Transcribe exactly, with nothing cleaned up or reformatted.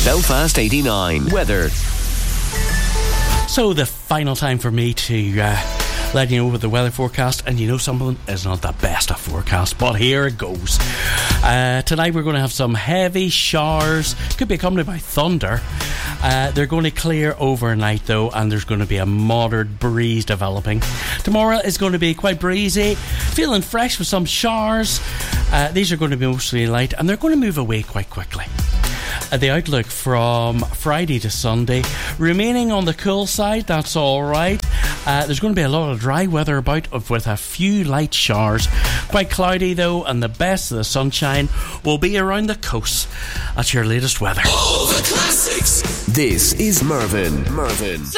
Belfast eighty-nine. Weather. So the final time for me to uh, let you know about the weather forecast, and you know something is not the best of forecast, but here it goes. Uh, tonight we're going to have some heavy showers, could be accompanied by thunder. Uh, they're going to clear overnight though, and there's going to be a moderate breeze developing. Tomorrow is going to be quite breezy, feeling fresh with some showers. Uh, these are going to be mostly light, and they're going to move away quite quickly. Uh, the outlook from Friday to Sunday, remaining on the cool side, that's alright. Uh, there's going to be a lot of dry weather about, with a few light showers. Quite cloudy though, and the best of the sunshine will be around the coast. That's your latest weather. All the classics. This is Mervyn. Mervyn.